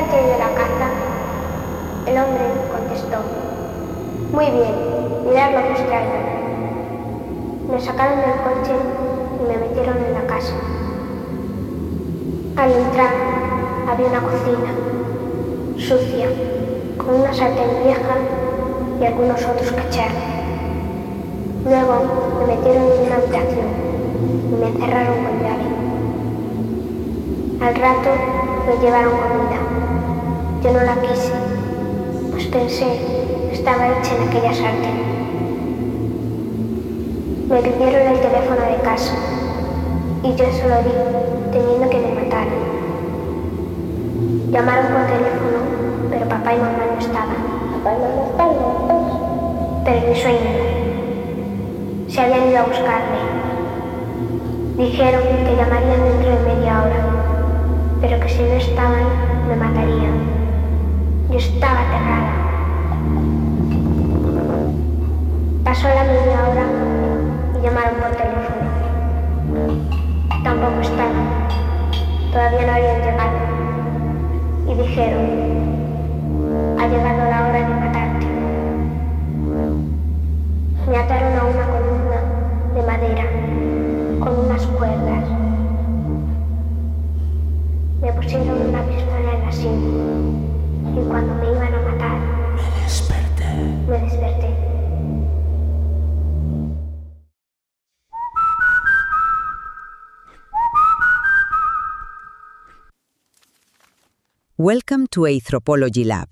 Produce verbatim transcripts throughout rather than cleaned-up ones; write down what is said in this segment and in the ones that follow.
usted de la caza? El hombre contestó: muy bien, mirad lo que os traigo. Me sacaron del coche y me metieron en la casa. Al entrar había una cocina, sucia, con una sartén vieja y algunos otros cacharros. Luego me metieron en una habitación y me encerraron con llave. Al rato me llevaron comida. Yo no la quise, pues pensé que estaba hecha en aquella sartén. Me pidieron el teléfono de casa y yo se lo di, temiendo que me mataran. Llamaron por teléfono, pero papá y mamá no estaban. Papá y mamá están muertos. Pero mi sueño no. Se habían ido a buscarme. Dijeron que llamarían dentro de media hora, pero que si no estaban, me matarían. Yo estaba aterrada. Pasó la media hora y llamaron por teléfono. Tampoco estaban. Todavía no habían llegado. Y dijeron: ha llegado la hora de matarte. Me ataron a una columna de madera con unas cuerdas. Me pusieron una pistola en la sien y cuando me iban a matar, Me desperté. me desperté. Welcome to Anthropology Lab.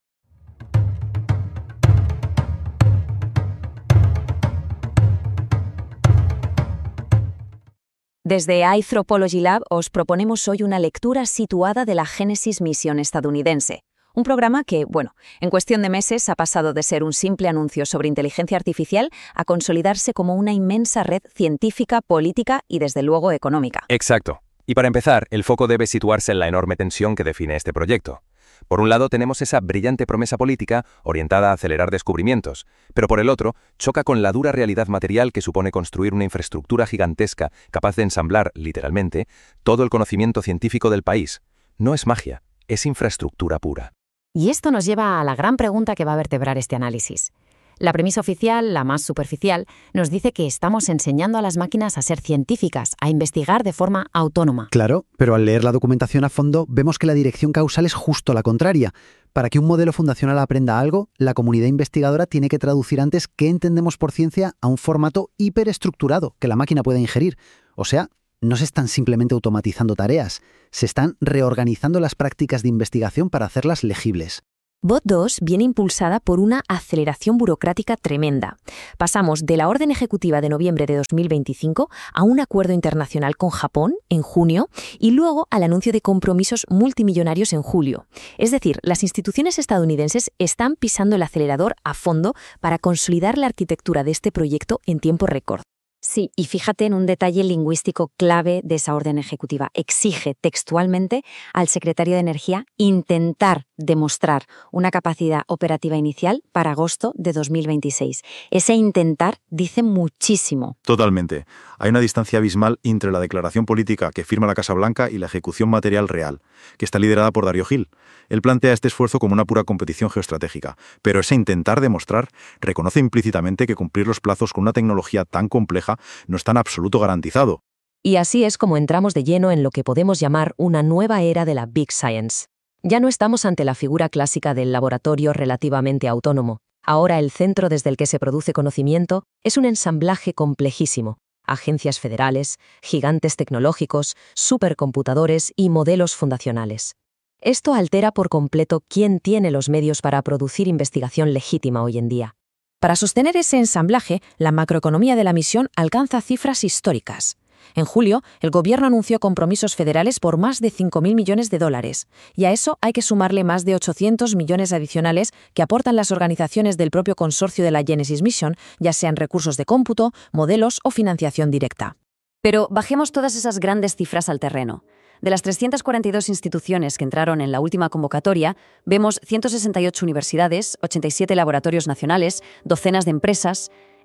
Desde Anthropology Lab os proponemos hoy una lectura situada de la Genesis Misión estadounidense, un programa que, bueno, en cuestión de meses ha pasado de ser un simple anuncio sobre inteligencia artificial a consolidarse como una inmensa red científica, política y, desde luego, económica. Exacto. Y para empezar, el foco debe situarse en la enorme tensión que define este proyecto. Por un lado tenemos esa brillante promesa política orientada a acelerar descubrimientos, pero por el otro choca con la dura realidad material que supone construir una infraestructura gigantesca capaz de ensamblar, literalmente, todo el conocimiento científico del país. No es magia, es infraestructura pura. Y esto nos lleva a la gran pregunta que va a vertebrar este análisis. La premisa oficial, la más superficial, nos dice que estamos enseñando a las máquinas a ser científicas, a investigar de forma autónoma. Claro, pero al leer la documentación a fondo vemos que la dirección causal es justo la contraria. Para que un modelo fundacional aprenda algo, la comunidad investigadora tiene que traducir antes qué entendemos por ciencia a un formato hiperestructurado que la máquina pueda ingerir. O sea, no se están simplemente automatizando tareas, se están reorganizando las prácticas de investigación para hacerlas legibles. Bot dos viene impulsada por una aceleración burocrática tremenda. Pasamos de la orden ejecutiva de noviembre de dos mil veinticinco a un acuerdo internacional con Japón en junio y luego al anuncio de compromisos multimillonarios en julio. Es decir, las instituciones estadounidenses están pisando el acelerador a fondo para consolidar la arquitectura de este proyecto en tiempo récord. Sí, y fíjate en un detalle lingüístico clave de esa orden ejecutiva. Exige textualmente al secretario de Energía intentar demostrar una capacidad operativa inicial para agosto de dos mil veintiséis. Ese intentar dice muchísimo. Totalmente. Hay una distancia abismal entre la declaración política que firma la Casa Blanca y la ejecución material real, que está liderada por Darío Gil. Él plantea este esfuerzo como una pura competición geoestratégica, pero ese intentar demostrar reconoce implícitamente que cumplir los plazos con una tecnología tan compleja no es tan absoluto garantizado. Y así es como entramos de lleno en lo que podemos llamar una nueva era de la Big Science. Ya no estamos ante la figura clásica del laboratorio relativamente autónomo. Ahora el centro desde el que se produce conocimiento es un ensamblaje complejísimo. Agencias federales, gigantes tecnológicos, supercomputadores y modelos fundacionales. Esto altera por completo quién tiene los medios para producir investigación legítima hoy en día. Para sostener ese ensamblaje, la macroeconomía de la misión alcanza cifras históricas. En julio, el gobierno anunció compromisos federales por más de cinco mil millones de dólares, y a eso hay que sumarle más de ochocientos millones adicionales que aportan las organizaciones del propio consorcio de la Genesis Mission, ya sean recursos de cómputo, modelos o financiación directa. Pero bajemos todas esas grandes cifras al terreno. De las trescientas cuarenta y dos instituciones que entraron en la última convocatoria, vemos ciento sesenta y ocho universidades, ochenta y siete laboratorios nacionales, docenas de empresas.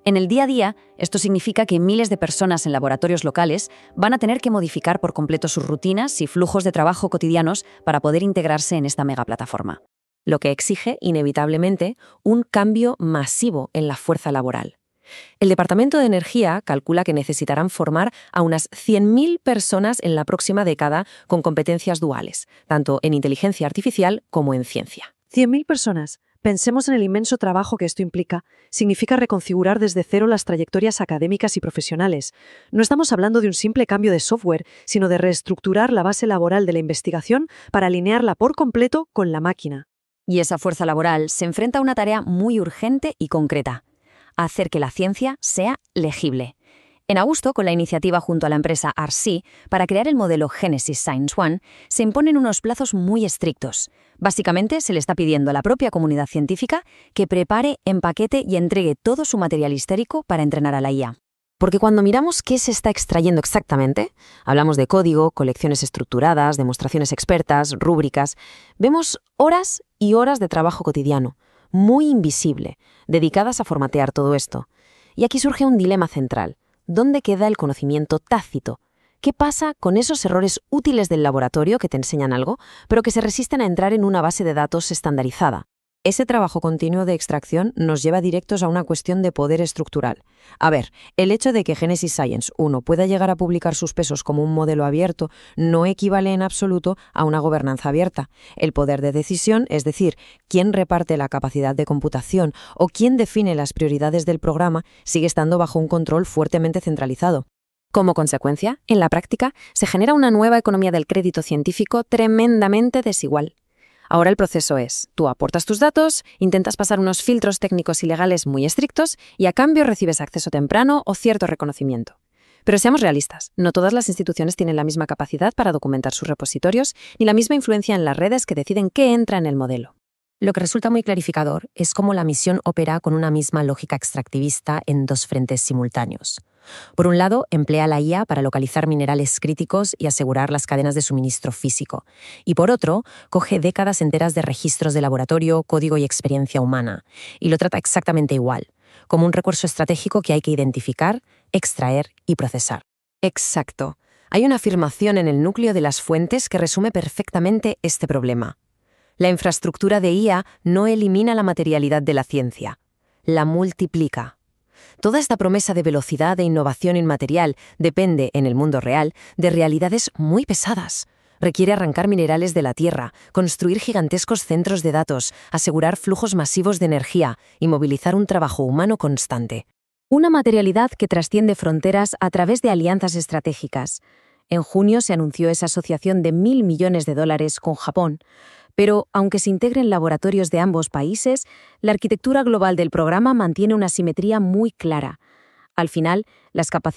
En el día a día, esto significa que miles de personas en laboratorios locales van a tener que modificar por completo sus rutinas y flujos de trabajo cotidianos para poder integrarse en esta megaplataforma. Lo que exige, inevitablemente, un cambio masivo en la fuerza laboral. El Departamento de Energía calcula que necesitarán formar a unas cien mil personas en la próxima década con competencias duales, tanto en inteligencia artificial como en ciencia. cien mil personas. Pensemos en el inmenso trabajo que esto implica. Significa reconfigurar desde cero las trayectorias académicas y profesionales. No estamos hablando de un simple cambio de software, sino de reestructurar la base laboral de la investigación para alinearla por completo con la máquina. Y esa fuerza laboral se enfrenta a una tarea muy urgente y concreta: hacer que la ciencia sea legible. En agosto, con la iniciativa junto a la empresa R C para crear el modelo Genesis Science One, se imponen unos plazos muy estrictos. Básicamente, se le está pidiendo a la propia comunidad científica que prepare, empaquete y entregue todo su material histórico para entrenar a la I A. Porque cuando miramos qué se está extrayendo exactamente, hablamos de código, colecciones estructuradas, demostraciones expertas, rúbricas, vemos horas y horas de trabajo cotidiano, muy invisible, dedicadas a formatear todo esto. Y aquí surge un dilema central. ¿Dónde queda el conocimiento tácito? ¿Qué pasa con esos errores útiles del laboratorio que te enseñan algo, pero que se resisten a entrar en una base de datos estandarizada? Ese trabajo continuo de extracción nos lleva directos a una cuestión de poder estructural. A ver, el hecho de que Genesis Science uno pueda llegar a publicar sus pesos como un modelo abierto no equivale en absoluto a una gobernanza abierta. El poder de decisión, es decir, quién reparte la capacidad de computación o quién define las prioridades del programa, sigue estando bajo un control fuertemente centralizado. Como consecuencia, en la práctica, se genera una nueva economía del crédito científico tremendamente desigual. Ahora el proceso es, tú aportas tus datos, intentas pasar unos filtros técnicos y legales muy estrictos y a cambio recibes acceso temprano o cierto reconocimiento. Pero seamos realistas, no todas las instituciones tienen la misma capacidad para documentar sus repositorios ni la misma influencia en las redes que deciden qué entra en el modelo. Lo que resulta muy clarificador es cómo la misión opera con una misma lógica extractivista en dos frentes simultáneos. Por un lado, emplea la I A para localizar minerales críticos y asegurar las cadenas de suministro físico. Y por otro, coge décadas enteras de registros de laboratorio, código y experiencia humana, y lo trata exactamente igual, como un recurso estratégico que hay que identificar, extraer y procesar. Exacto. Hay una afirmación en el núcleo de las fuentes que resume perfectamente este problema. La infraestructura de I A no elimina la materialidad de la ciencia, la multiplica. Toda esta promesa de velocidad e innovación inmaterial depende, en el mundo real, de realidades muy pesadas. Requiere arrancar minerales de la tierra, construir gigantescos centros de datos, asegurar flujos masivos de energía y movilizar un trabajo humano constante. Una materialidad que trasciende fronteras a través de alianzas estratégicas. En junio se anunció esa asociación de mil millones de dólares con Japón. Pero, aunque se integren laboratorios de ambos países, la arquitectura global del programa mantiene una simetría muy clara. Al final, las capacidades